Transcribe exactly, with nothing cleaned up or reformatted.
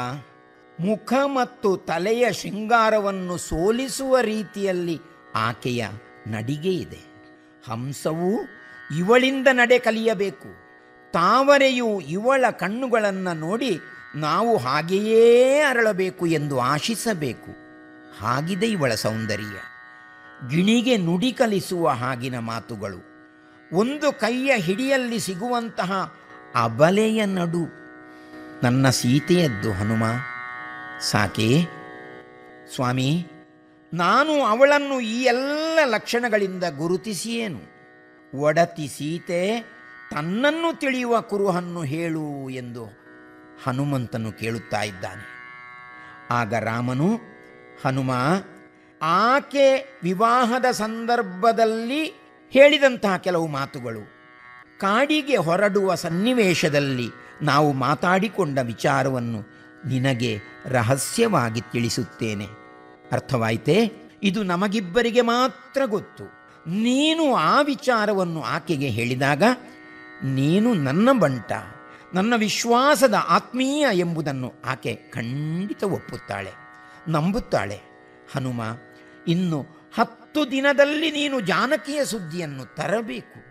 ಮುಖ ಮತ್ತು ತಲೆಯ ಶೃಂಗಾರವನ್ನು ಸೋಲಿಸುವ ರೀತಿಯಲ್ಲಿ ಆಕೆಯ ನಡಿಗೆ ಇದೆ. ಹಂಸವು ಇವಳಿಂದ ನಡೆ ಕಲಿಯಬೇಕು. ತಾವರೆಯು ಇವಳ ಕಣ್ಣುಗಳನ್ನು ನೋಡಿ ನಾವು ಹಾಗೆಯೇ ಅರಳಬೇಕು ಎಂದು ಆಶಿಸಬೇಕು. ಹಾಗಿದೆ ಇವಳ ಸೌಂದರ್ಯ. ಗಿಣಿಗೆ ನುಡಿ ಕಲಿಸುವ ಹಾಗಿನ ಮಾತುಗಳು. ಒಂದು ಕೈಯ ಹಿಡಿಯಲ್ಲಿ ಸಿಗುವಂತಹ ಅಬಲೆಯ ನಡು. ನನ್ನ ಸೀತೆಯದ್ದು ಹನುಮ, ಸಾಕೆ ಸ್ವಾಮಿ. ನಾನು ಅವಳನ್ನು ಈ ಎಲ್ಲ ಲಕ್ಷಣಗಳಿಂದ ಗುರುತಿಸಿಯೇನು. ಒಡತಿ ಸೀತೆ, ತನ್ನನ್ನು ತಿಳಿಯುವ ಕುರುಹನ್ನು ಹೇಳು ಎಂದು ಹನುಮಂತನು ಕೇಳುತ್ತಾ ಇದ್ದಾನೆ. ಆಗ ರಾಮನು, ಹನುಮ, ಆಕೆ ವಿವಾಹದ ಸಂದರ್ಭದಲ್ಲಿ ಹೇಳಿದಂತಹ ಕೆಲವು ಮಾತುಗಳು, ಕಾಡಿಗೆ ಹೊರಡುವ ಸನ್ನಿವೇಶದಲ್ಲಿ ನಾವು ಮಾತಾಡಿಕೊಂಡ ವಿಚಾರವನ್ನು ನಿನಗೆ ರಹಸ್ಯವಾಗಿ ತಿಳಿಸುತ್ತೇನೆ. ಅರ್ಥವಾಯಿತೇ? ಇದು ನಮಗಿಬ್ಬರಿಗೆ ಮಾತ್ರ ಗೊತ್ತು. ನೀನು ಆ ವಿಚಾರವನ್ನು ಆಕೆಗೆ ಹೇಳಿದಾಗ ನೀನು ನನ್ನ ಬಂಟ, ನನ್ನ ವಿಶ್ವಾಸದ ಆತ್ಮೀಯ ಎಂಬುದನ್ನು ಆಕೆ ಖಂಡಿತ ಒಪ್ಪುತ್ತಾಳೆ, ನಂಬುತ್ತಾಳೆ. ಹನುಮ, ಇನ್ನು ಹತ್ತು ದಿನದಲ್ಲಿ ನೀನು ಜಾನಕಿಯ ಸುದ್ದಿಯನ್ನು ತರಬೇಕು.